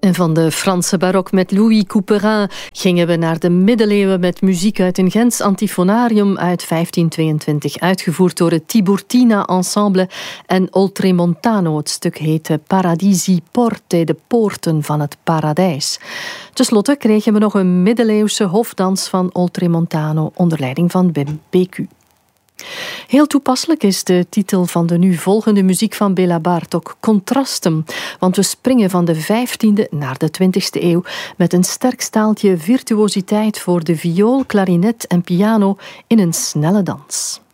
En van de Franse barok met Louis Couperin gingen we naar de middeleeuwen met muziek uit een Gents antifonarium uit 1522, uitgevoerd door het Tiburtina Ensemble en Oltremontano. Het stuk heette Paradisi Porte, de poorten van het paradijs. Ten slotte kregen we nog een middeleeuwse hofdans van Oltremontano onder leiding van Wim Beku. Heel toepasselijk is de titel van de nu volgende muziek van Béla Bartók, Contrastem, want we springen van de 15e naar de 20e eeuw met een sterk staaltje virtuositeit voor de viool, klarinet en piano in een snelle dans.